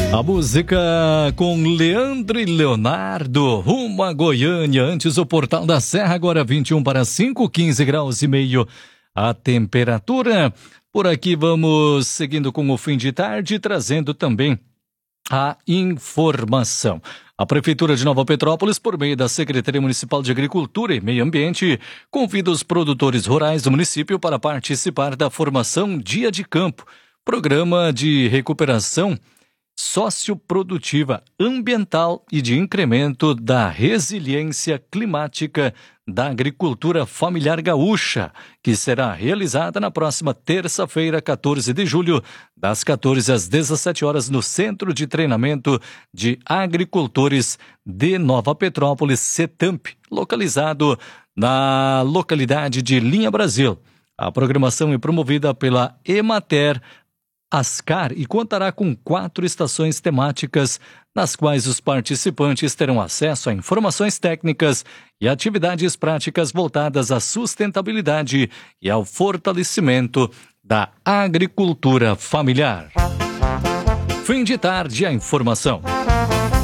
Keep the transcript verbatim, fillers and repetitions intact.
A música com Leandro e Leonardo, rumo a Goiânia, antes o Portal da Serra, agora vinte e um para cinco, quinze graus e meio a temperatura. Por aqui vamos seguindo com o fim de tarde, trazendo também a informação. A Prefeitura de Nova Petrópolis, por meio da Secretaria Municipal de Agricultura e Meio Ambiente, convida os produtores rurais do município para participar da formação Dia de Campo, programa de recuperação socioprodutiva, ambiental e de incremento da resiliência climática da agricultura familiar gaúcha, que será realizada na próxima terça-feira, quatorze de julho, das quatorze às dezessete horas, no Centro de Treinamento de Agricultores de Nova Petrópolis, CETAMP, localizado na localidade de Linha Brasil. A programação é promovida pela Emater Ascar e contará com quatro estações temáticas, nas quais os participantes terão acesso a informações técnicas e atividades práticas voltadas à sustentabilidade e ao fortalecimento da agricultura familiar. Fim de tarde, a informação.